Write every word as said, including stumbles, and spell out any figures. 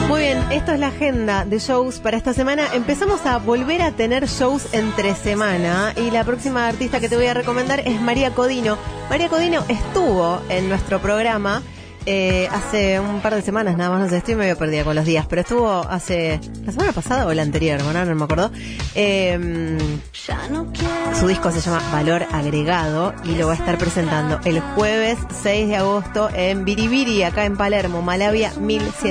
Muy bien, esto es la agenda de shows para esta semana. Empezamos a volver a tener shows entre semana y la próxima artista que te voy a recomendar es María Codino. María Codino estuvo en nuestro programa eh, hace un par de semanas, nada más, no sé, estoy medio perdida con los días, pero estuvo hace la semana pasada o la anterior, bueno, no me acuerdo. Eh, su disco se llama Valor Agregado y lo va a estar presentando el jueves seis de agosto en Biribiri, acá en Palermo, Malavia mil ciento